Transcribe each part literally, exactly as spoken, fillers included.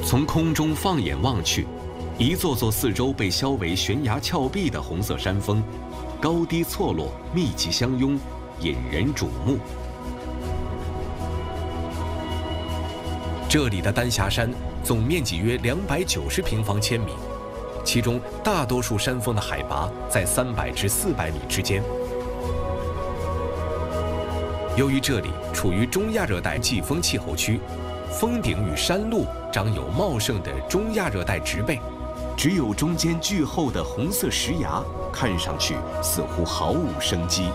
从空中放眼望去，一座座四周被削为悬崖峭壁的红色山峰，高低错落，密集相拥，引人瞩目。这里的丹霞山总面积约两百九十平方千米，其中大多数山峰的海拔在三百至四百米之间。由于这里处于中亚热带季风气候区，峰顶与山路长有茂盛的中亚热带植被，只有中间巨厚的红色石崖，看上去似乎毫无生机。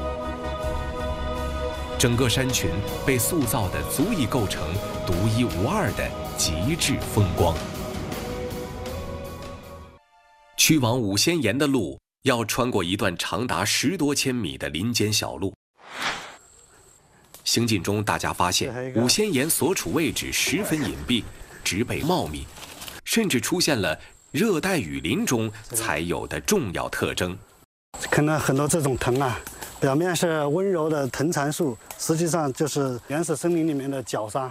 整个山群被塑造的足以构成独一无二的极致风光。去往五仙岩的路要穿过一段长达十多千米的林间小路。行进中，大家发现五仙岩所处位置十分隐蔽，植被茂密，甚至出现了热带雨林中才有的重要特征。 看到很多这种藤啊，表面是温柔的藤缠树，实际上就是原始森林里面的绞杀。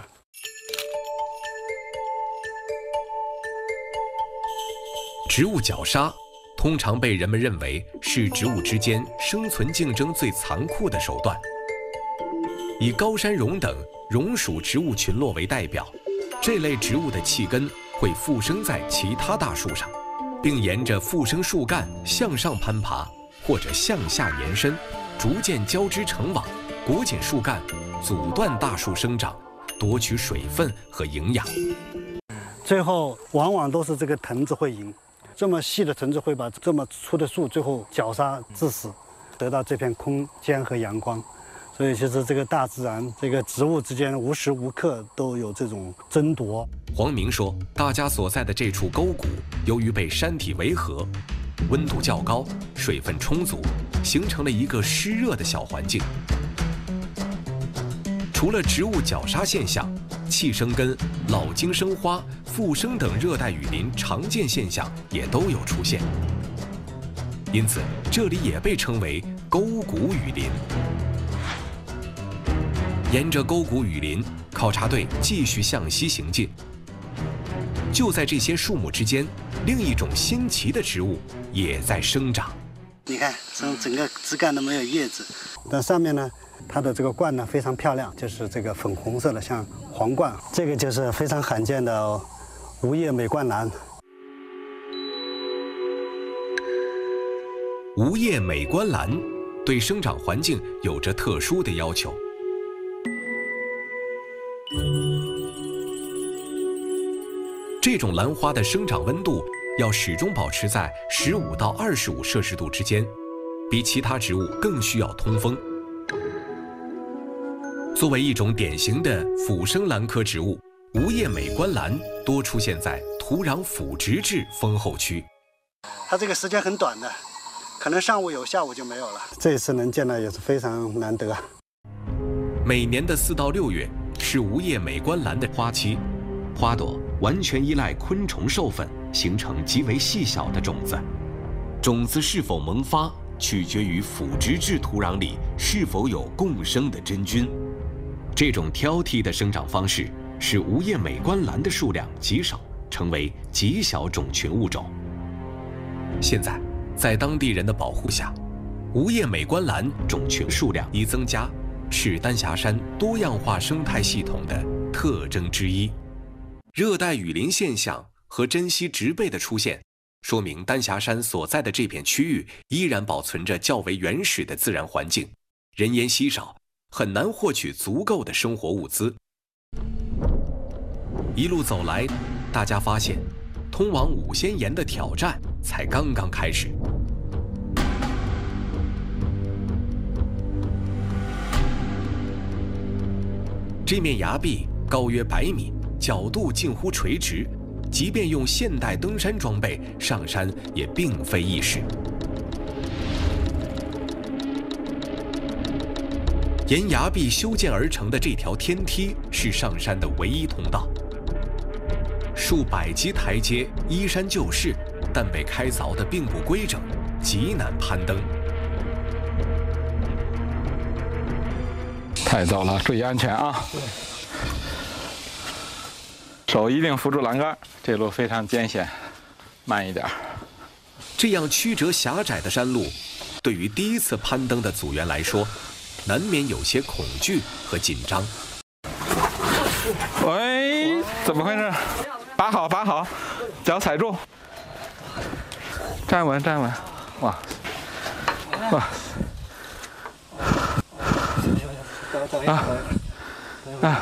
植物绞杀通常被人们认为是植物之间生存竞争最残酷的手段。以高山榕等榕属植物群落为代表，这类植物的气根会附生在其他大树上，并沿着附生树干向上攀爬，或者向下延伸，逐渐交织成网，裹紧树干，阻断大树生长，夺取水分和营养。 最后往往都是这个藤子会赢，这么细的藤子会把这么粗的树最后绞杀致死，得到这片空间和阳光。所以其实这个大自然，这个植物之间无时无刻都有这种争夺。 黄明说，大家所在的这处沟谷，由于被山体围合，温度较高，水分充足，形成了一个湿热的小环境。除了植物绞杀现象，气生根、老茎生花、附生等热带雨林常见现象也都有出现，因此这里也被称为沟谷雨林。沿着沟谷雨林，考察队继续向西行进。就在这些树木之间，另一种新奇的植物也在生长。 你看，整整个枝干都没有叶子，但上面呢，它的这个冠呢非常漂亮，就是这个粉红色的，像皇冠。这个就是非常罕见的无叶美冠兰。 无叶美冠兰对生长环境有着特殊的要求。这种兰花的生长温度要始终保持在十五到二十五摄氏度之间，比其他植物更需要通风。作为一种典型的腐生兰科植物，无叶美冠兰多出现在土壤腐殖质丰厚区。 它这个时间很短的，可能上午有，下午就没有了。这一次能见到也是非常难得。 每年的四到六月是无叶美冠兰的花期，花朵完全依赖昆虫授粉，形成极为细小的种子。种子是否萌发，取决于腐殖质土壤里是否有共生的真菌。这种挑剔的生长方式使无叶美冠兰的数量极少，成为极小种群物种。现在，在当地人的保护下，无叶美冠兰种群数量已增加，是丹霞山多样化生态系统的特征之一。热带雨林现象和珍稀植被的出现，说明丹霞山所在的这片区域依然保存着较为原始的自然环境，人烟稀少，很难获取足够的生活物资。一路走来，大家发现，通往五仙岩的挑战才刚刚开始。这面崖壁高约百米，角度近乎垂直，即便用现代登山装备上山也并非易事。沿崖壁修建而成的这条天梯是上山的唯一通道。数百级台阶依山就势，但被开凿的并不规整，极难攀登。 太糟了，注意安全啊！ 手一定扶住栏杆。这路非常艰险，慢一点。 这样曲折狭窄的山路，对于第一次攀登的组员来说，难免有些恐惧和紧张。 喂，怎么回事？把好，把好，脚踩住，站稳，站稳。哇，哇，啊啊！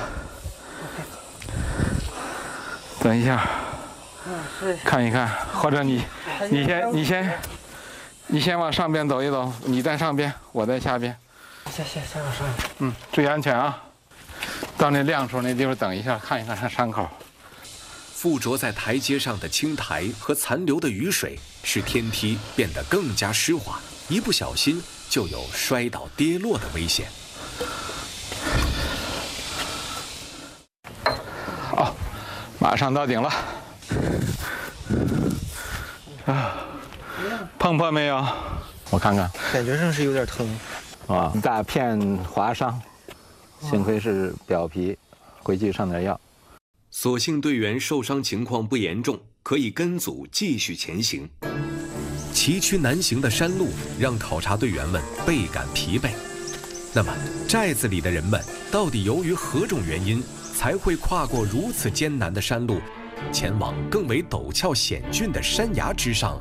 等一下，看一看，或者你，你先，你先，你先往上边走一走，你在上边，我在下边。 先先先往上。 嗯，注意安全啊！到那亮处那地方等一下，看一看山口。 附着在台阶上的青苔和残留的雨水，使天梯变得更加湿滑，一不小心就有摔倒跌落的危险。 好，马上到顶了。啊，碰破没有？我看看， 感觉上是有点疼。 啊， 一大片划伤，幸亏是表皮，回去上点药。 所幸队员受伤情况不严重，可以跟组继续前行。崎岖难行的山路让考察队员们倍感疲惫。那么，寨子里的人们到底由于何种原因才会跨过如此艰难的山路，前往更为陡峭险峻的山崖之上